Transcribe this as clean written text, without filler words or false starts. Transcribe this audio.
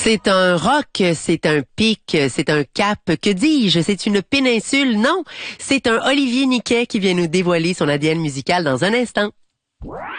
C'est un roc, c'est un pic, c'est un cap, que dis-je? C'est une péninsule? Non, c'est un Olivier Niquet qui vient nous dévoiler son ADN musical dans un instant.